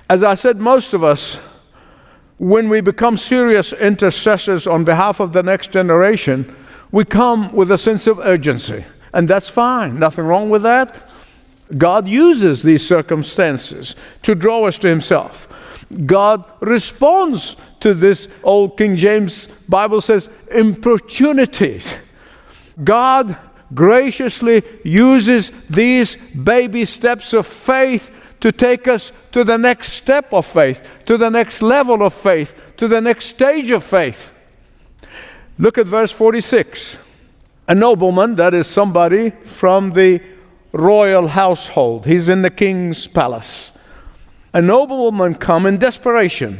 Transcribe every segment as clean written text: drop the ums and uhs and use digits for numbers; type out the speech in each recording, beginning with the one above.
As I said, most of us, when we become serious intercessors on behalf of the next generation, we come with a sense of urgency. And that's fine. Nothing wrong with that. God uses these circumstances to draw us to Himself. God responds to this. Old King James Bible says, importunities. God graciously uses these baby steps of faith to take us to the next step of faith, to the next level of faith, to the next stage of faith. Look at verse 46. A nobleman, that is somebody from the royal household. He's in the king's palace. A nobleman come in desperation.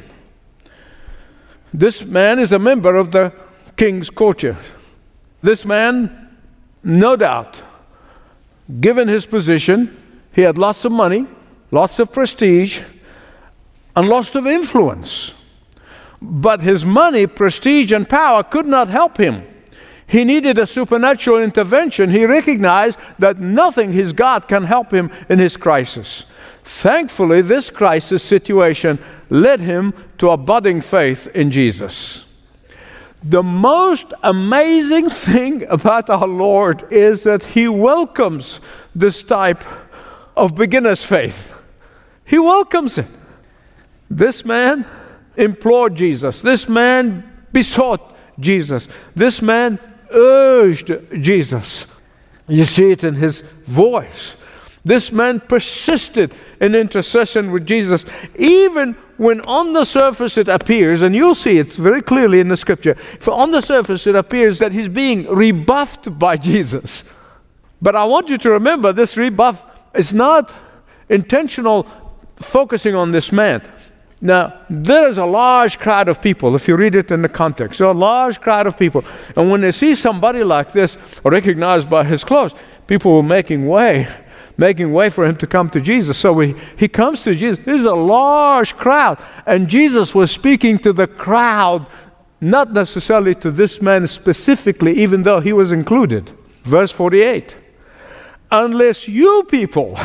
This man is a member of the king's courtiers. This man, no doubt, given his position, he had lots of money, lots of prestige, and lots of influence. But his money, prestige, and power could not help him. He needed a supernatural intervention. He recognized that nothing he's got can help him in his crisis. Thankfully, this crisis situation led him to a budding faith in Jesus. The most amazing thing about our Lord is that He welcomes this type of beginner's faith. He welcomes it. This man implored Jesus. This man besought Jesus. This man urged Jesus. You see it in his voice. This man persisted in intercession with Jesus, even when on the surface it appears, and you'll see it very clearly in the scripture, for on the surface it appears that he's being rebuffed by Jesus. But I want you to remember, this rebuff is not intentional focusing on this man. Now, there's a large crowd of people, if you read it in the context. There's a large crowd of people. And when they see somebody like this, recognized by his clothes, people were making way for him to come to Jesus. So he comes to Jesus. There's a large crowd. And Jesus was speaking to the crowd, not necessarily to this man specifically, even though he was included. Verse 48. Unless you people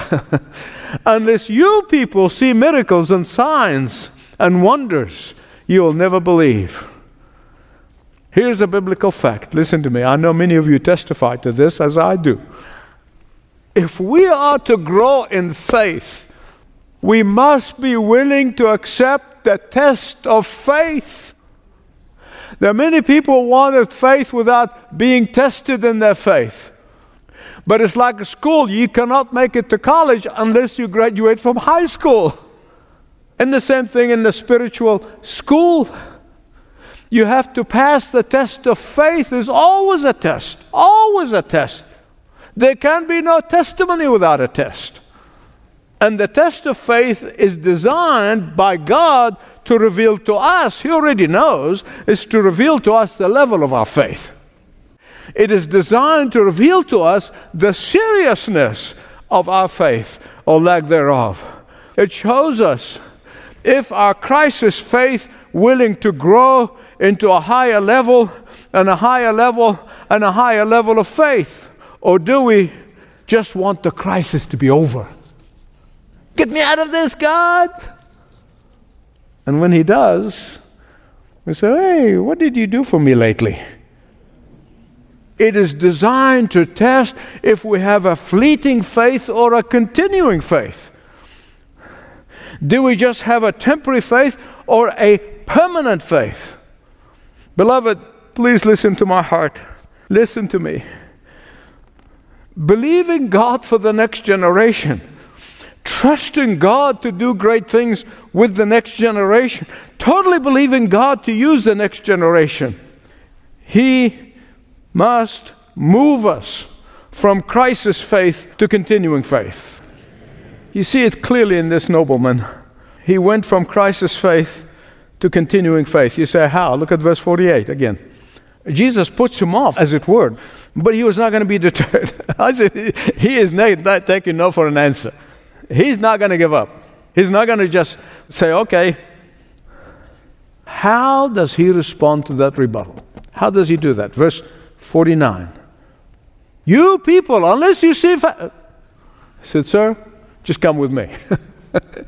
see miracles and signs and wonders, you will never believe. Here's a biblical fact. Listen to me. I know many of you testify to this, as I do. If we are to grow in faith, we must be willing to accept the test of faith. There are many people who wanted faith without being tested in their faith. But it's like a school. You cannot make it to college unless you graduate from high school. And the same thing in the spiritual school. You have to pass the test of faith. There's always a test. Always a test. There can be no testimony without a test. And the test of faith is designed by God to reveal to us, He already knows, is to reveal to us the level of our faith. It is designed to reveal to us the seriousness of our faith or lack thereof. It shows us if our crisis faith willing to grow into a higher level and a higher level and a higher level of faith. Or do we just want the crisis to be over? Get me out of this, God! And when He does, we say, hey, what did you do for me lately? It is designed to test if we have a fleeting faith or a continuing faith. Do we just have a temporary faith or a permanent faith? Beloved, please listen to my heart. Listen to me. Believing God for the next generation, trusting God to do great things with the next generation, totally believing God to use the next generation. He must move us from crisis faith to continuing faith. You see it clearly in this nobleman. He went from crisis faith to continuing faith. You say, how? Look at verse 48 again. Jesus puts him off, as it were, but he was not going to be deterred. I said, he is not taking no for an answer. He's not going to give up. He's not going to just say, okay. How does he respond to that rebuttal? How does he do that? Verse 49. You people, unless you see... I said, sir, just come with me.